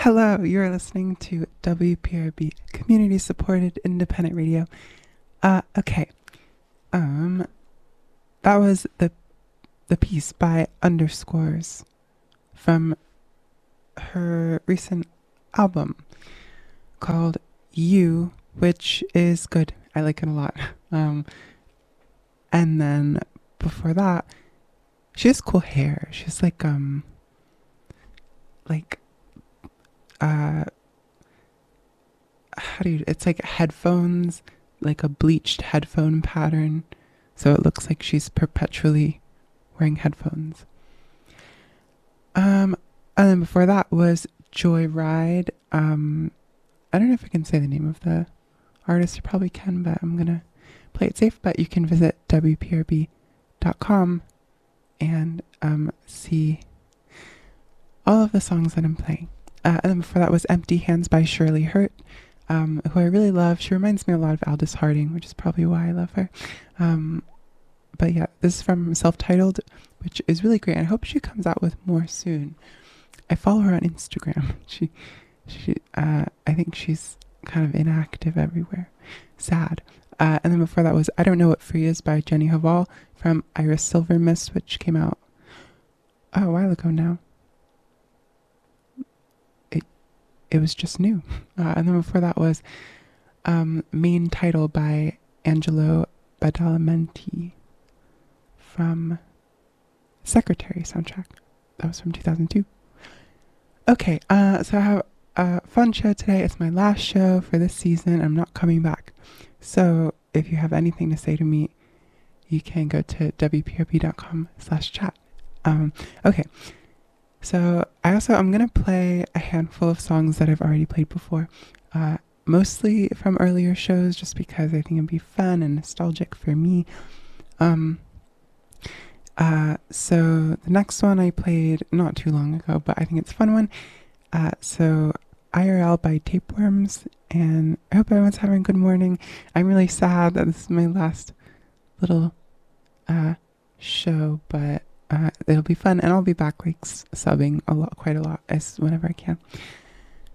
Hello, you're listening to WPRB, community supported independent radio. Okay. Um, that was the piece by Underscores from her recent album called You, which is good. I like it a lot. Um, and then before that, she has cool hair. She's like uh how do you, it's like headphones, like a bleached headphone pattern, so it looks like she's perpetually wearing headphones. And then before that was Joyride. I don't know if I can say the name of the artist. You probably can, but I'm gonna play it safe. But you can visit wprb.com and see all of the songs that I'm playing. And then before that was Empty Hands by Shirley Hurt, who I really love. She reminds me a lot of Aldous Harding, which is probably why I love her. But yeah, this is from Self-Titled, which is really great. I hope she comes out with more soon. I follow her on Instagram. I think she's kind of inactive everywhere. Sad. And then before that was I Don't Know What Free Is by Jenny Haval from Iris Silver Mist, which came out a while ago now. It was just new. And then before that was Main Title by Angelo Badalamenti from Secretary soundtrack. That was from 2002. Okay, so I have a fun show today. It's my last show for this season. I'm not coming back. So if you have anything to say to me, you can go to wprb.com/chat. Okay, so I'm going to play a handful of songs that I've already played before. Mostly from earlier shows, just because I think it'd be fun and nostalgic for me. So the next one I played not too long ago, but I think it's a fun one. So IRL by Tapeworms, and I hope everyone's having a good morning. I'm really sad that this is my last little show, but it'll be fun, and I'll be back like subbing quite a lot as whenever I can.